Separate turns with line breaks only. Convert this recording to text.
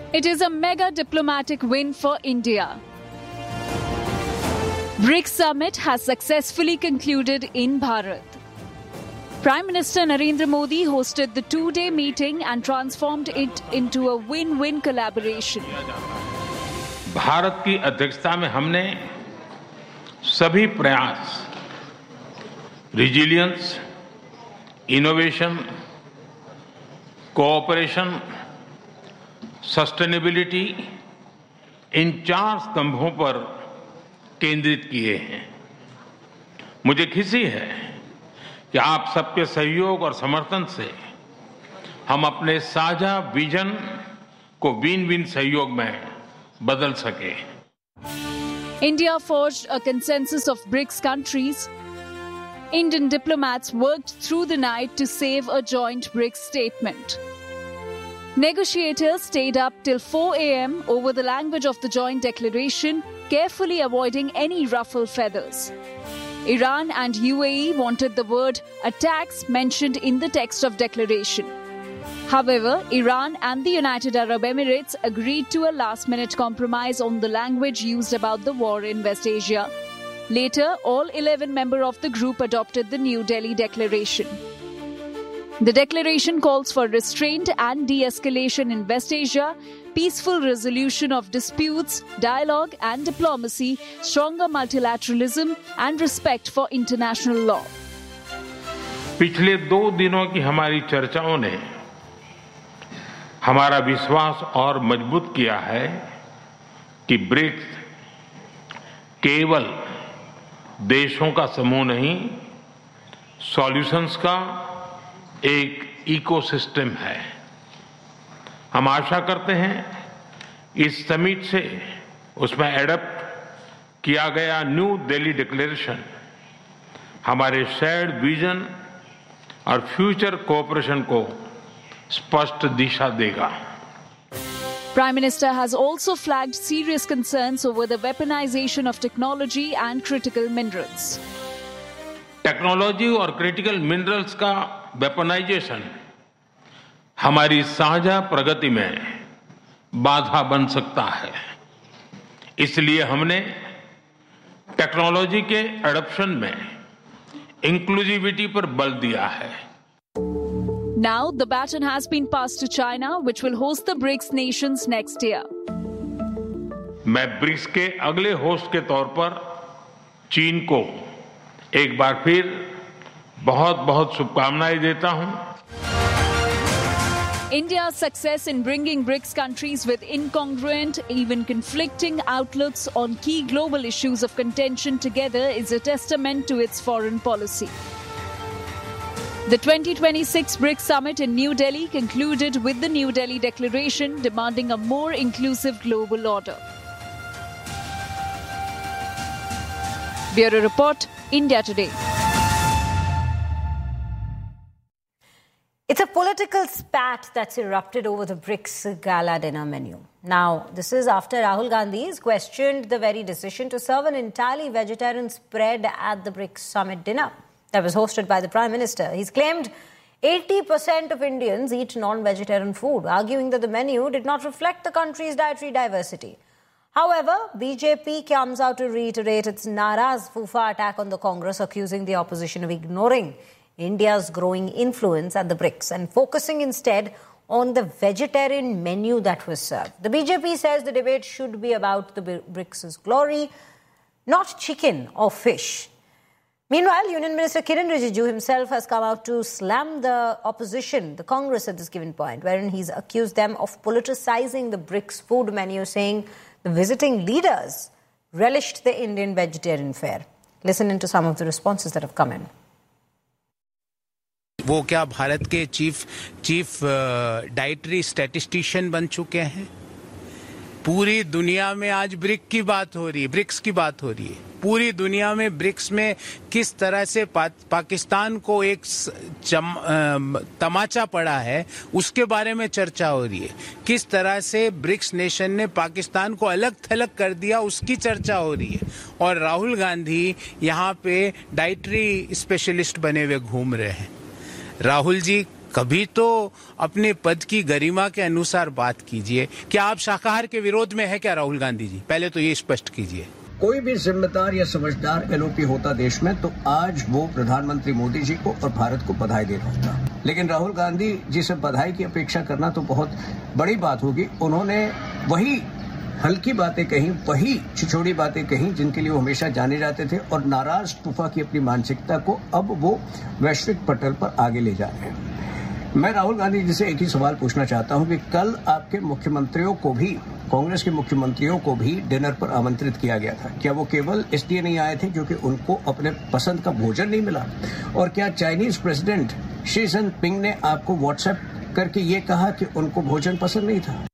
It is a mega diplomatic win for India. BRICS Summit has successfully concluded in Bharat. Prime Minister Narendra Modi hosted the two-day meeting and transformed it into a win-win collaboration.
Bharat की अध्यक्षता में हमने सभी प्रयास, resilience, innovation, cooperation, sustainability, इन 4 स्तंभों पर केंद्रित किए हैं। मुझे खुशी है कि आप सबके सहयोग और समर्थन से हम अपने साझा विजन को विन विन सहयोग में बदल सके।
India forged a consensus of BRICS countries. Indian diplomats worked through the night to save a joint BRICS statement. Negotiators stayed up till 4 a.m. over the language of the joint declaration, carefully avoiding any ruffle feathers. Iran and UAE wanted the word attacks mentioned in the text of declaration. However, Iran and the United Arab Emirates agreed to a last-minute compromise on the language used about the war in West Asia. Later, all 11 members of the group adopted the New Delhi Declaration. The declaration calls for restraint and de-escalation in West Asia, peaceful resolution of disputes, dialogue and diplomacy, stronger multilateralism and respect for international law.
पिछले 2 दिनों की हमारी चर्चाओं ने हमारा विश्वास और मजबूत किया है कि ब्रिक्स केवल देशों का समूह नहीं, सॉल्यूशंस का एक इकोसिस्टम है। हम आशा करते हैं इस समिट से उसमें एडॉप्ट किया गया न्यू दिल्ली डिक्लेरेशन हमारे शेयर्ड विजन और फ्यूचर कोऑपरेशन को स्पष्ट दिशा देगा।
Prime Minister has also flagged serious concerns over the weaponization of technology and critical minerals.
Technology और क्रिटिकल मिनरल्स का वेपनाइजेशन हमारी साझा प्रगति में बाधा बन सकता है। इसलिए हमने टेक्नोलॉजी के एडॉप्शन में इंक्लूसिविटी पर बल दिया है।
Now the baton has been passed to China, which will host the BRICS nations next year.
मैं ब्रिक्स के अगले होस्ट के तौर पर चीन को एक बार फिर बहुत-बहुत शुभकामनाएं देता हूं।
India's success in bringing BRICS countries with incongruent, even conflicting outlooks on key global issues of contention together is a testament to its foreign policy. The 2026 BRICS Summit in New Delhi concluded with the New Delhi Declaration demanding a more inclusive global order. Bureau Report, India Today.
It's a political spat that's erupted over the BRICS gala dinner menu. Now, this is after Rahul Gandhi has questioned the very decision to serve an entirely vegetarian spread at the BRICS Summit dinner that was hosted by the Prime Minister. He's claimed 80% of Indians eat non-vegetarian food, arguing that the menu did not reflect the country's dietary diversity. However, BJP comes out to reiterate its Naraz Fufa attack on the Congress, accusing the opposition of ignoring India's growing influence at the BRICS and focusing instead on the vegetarian menu that was served. The BJP says the debate should be about the BRICS' glory, not chicken or fish. Meanwhile, Union Minister Kiren Rijiju himself has come out to slam the opposition, the Congress at this given point, wherein he's accused them of politicizing the BRICS food menu, saying the visiting leaders relished the Indian vegetarian fare. Listen into some of the responses that have come in.
वो क्या भारत के chief dietary statistician बन चुके हैं? पूरी दुनिया में आज ब्रिक्स की बात हो रही है। पूरी दुनिया में ब्रिक्स में किस तरह से पाकिस्तान को एक तमाचा पड़ा है, उसके बारे में चर्चा हो रही है। किस तरह से ब्रिक्स नेशन ने पाकिस्तान को अलग थलग कर दिया, उसकी चर्चा हो रही है। और राहुल गांधी यहाँ पे डाइटरी स्पेशलिस्ट बने हुए घूम रहे हैं। राहुल जी कभी तो अपने पद की गरिमा के अनुसार बात कीजिए। क्या आप शाकाहार के विरोध में है क्या राहुल गांधी जी? पहले तो ये स्पष्ट कीजिए।
कोई भी जिम्मेदार या समझदार एलओपी होता देश में तो आज वो प्रधानमंत्री मोदी जी को और भारत को बधाई दे रहा होता। लेकिन राहुल गांधी जी से बधाई की अपेक्षा करना तो बहुत बड़ी बात होगी। उन्होंने वही हल्की बातें कही, वही छिछोड़ी बातें कही जिनके लिए वो हमेशा जाने जाते थे, और नाराज तुफा की अपनी मानसिकता को अब वो वैश्विक पटल पर आगे ले जा रहे हैं। मैं राहुल गांधी जी से एक ही सवाल पूछना चाहता हूं कि कल आपके मुख्यमंत्रियों को भी, कांग्रेस के मुख्यमंत्रियों को भी डिनर पर आमंत्रित किया गया था। क्या वो केवल इसलिए नहीं आए थे क्योंकि उनको अपने पसंद का भोजन नहीं मिला? और क्या चाइनीज प्रेसिडेंट शी जिनपिंग ने आपको व्हाट्सएप करके ये कहा कि उनको भोजन पसंद नहीं था?